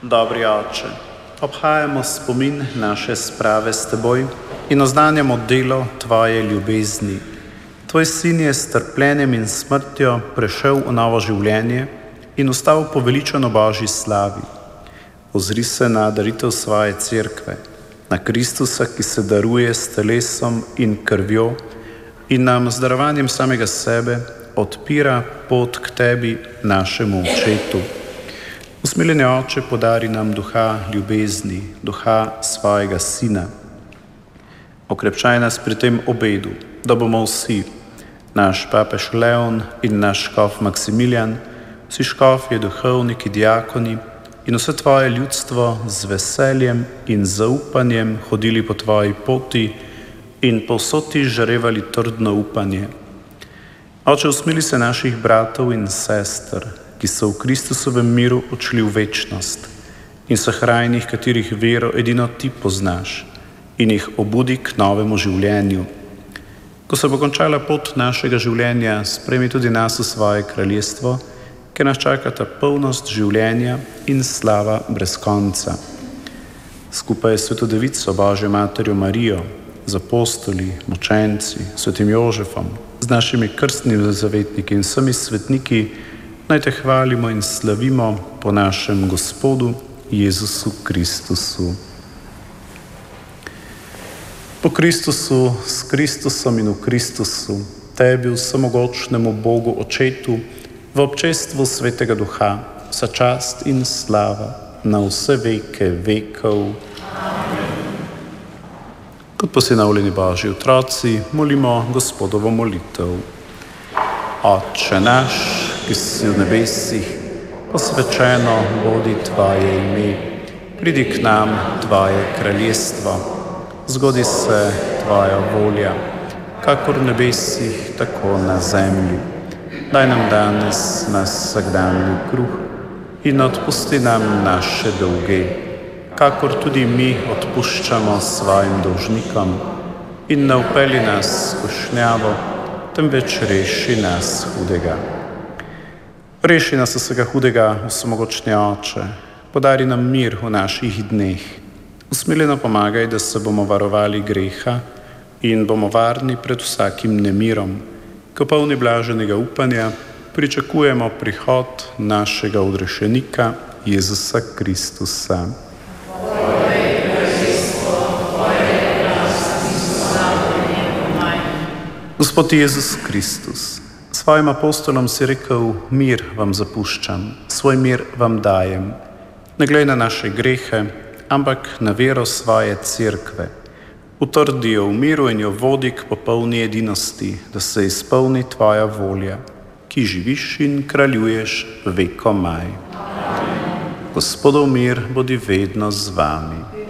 Dobri Oče, obhajamo spomin naše sprave s Teboj in oznanjamo delo Tvoje ljubezni. Tvoj sin je s trpljenjem in smrtjo prešel v novo življenje in ostal poveličan v Božji slavi. Ozri se na daritev svoje cerkve, na Kristusa, ki se daruje s telesom in krvjo in nam z darovanjem samega sebe odpira pot k Tebi, našemu Očetu. Usmiljeni Oče, podari nam duha ljubezni, duha svojega Sina. Okrepčaj nas pri tem obedu, da bomo vsi, naš papež Leon in naš škof Maksimilijan, vsi škofje, duhovniki, diakoni in vse Tvoje ljudstvo z veseljem in zaupanjem hodili po Tvoji poti in povsod Ti žarevali trdno upanje. Oče, usmili se naših bratov in sester, ki so v Kristusovem miru odšli v večnost in sahrajnih, katerih vero edino Ti poznaš in jih obudi k novemu življenju. Ko se bo končala pot našega življenja, spremi tudi nas v svoje kraljestvo, ker nas čakata polnost življenja in slava brez konca. Skupaj s Sveto Devico, Božjo Materjo Marijo, z apostoli, mučenci, Svetim Jožefom, z našimi krstnimi zavetniki in vsemi svetniki, naj Te hvalimo in slavimo po našem Gospodu Jezusu Kristusu. Po Kristusu, s Kristusom in v Kristusu, Tebi, vsemogočnemu Bogu Očetu, v občestvu Svetega Duha, vsa čast in slava na vse veke vekov. Kot posinovljeni Božji otroci, molimo Gospodovo molitev. Oče naš, ki si v nebesih, posvečeno bodi Tvoje ime. Pridi k nam Tvoje kraljestvo, zgodi se Tvoja volja, kakor v nebesih, tako na zemlji. Daj nam danes naš vsakdanji kruh in odpusti nam naše dolge, kakor tudi mi odpuščamo svojim dolžnikom, in ne vpelji nas v skušnjavo, temveč reši nas hudega. Reši nas vsega hudega, vsemogočni Oče, podari nam mir v naših dneh. Usmiljeno pomagaj, da se bomo varovali greha in bomo varni pred vsakim nemirom, ko polni blaženega upanja pričakujemo prihod našega odrešenika Jezusa Kristusa. Gospod Jezus Kristus, svojim apostolom si rekel, mir vam zapuščam, svoj mir vam dajem. Ne glej na naše grehe, ampak na vero svoje cerkve. Utrdi jo v miru in jo vodi k popolni edinosti, da se izpolni Tvoja volja, ki živiš in kraljuješ vekomaj. Gospodov mir bodi vedno z vami.